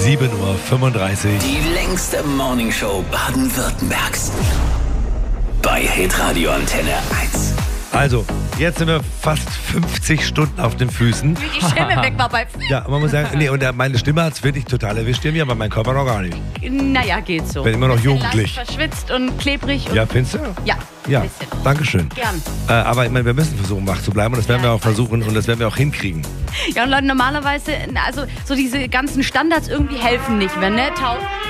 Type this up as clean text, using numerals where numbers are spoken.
7:35 Uhr. Die längste Morningshow Baden-Württembergs. Bei Hitradio Antenne 1. Also, jetzt sind wir fast 50 Stunden auf den Füßen. Wie die Stimme weg war bei... Ja, man muss sagen, und meine Stimme hat es wirklich total erwischt irgendwie, aber mein Körper noch gar nicht. Naja, geht so. Bin immer noch Bisschen jugendlich. leicht verschwitzt und klebrig. Und Ja, findest du? Ja, Ja, ein bisschen. Dankeschön. Gern. Aber ich meine, wir müssen versuchen, wach zu bleiben und das werden wir auch versuchen und das werden wir auch hinkriegen. Ja, und Leute, normalerweise, also so diese ganzen Standards irgendwie helfen nicht mehr, ne?